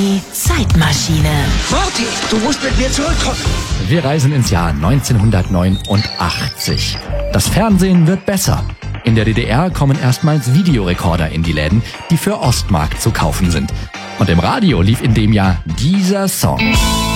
Die Zeitmaschine. Marty, du musst mit mir zurückkommen. Wir reisen ins Jahr 1989. Das Fernsehen wird besser. In der DDR kommen erstmals Videorekorder in die Läden, die für Ostmark zu kaufen sind. Und im Radio lief in dem Jahr dieser Song.